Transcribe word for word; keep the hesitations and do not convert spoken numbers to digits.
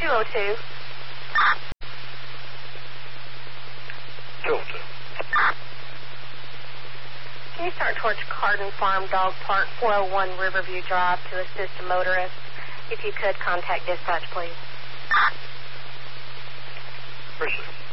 oh two. two oh two. Can you start towards Carden Farm Dog Park, four oh one Riverview Drive to assist a motorist? If you could, contact dispatch, please. Appreciate it.